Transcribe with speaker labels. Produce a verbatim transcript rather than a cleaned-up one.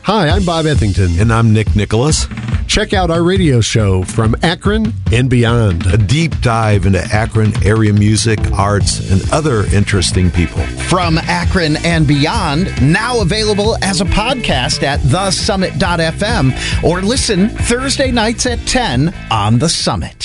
Speaker 1: Hi, I'm Bob Ethington.
Speaker 2: And I'm Nick Nicholas.
Speaker 1: Check out our radio show From Akron and Beyond.
Speaker 2: A deep dive into Akron area music, arts, and other interesting people.
Speaker 3: From Akron and Beyond, now available as a podcast at the summit dot f m or listen Thursday nights at ten on The Summit.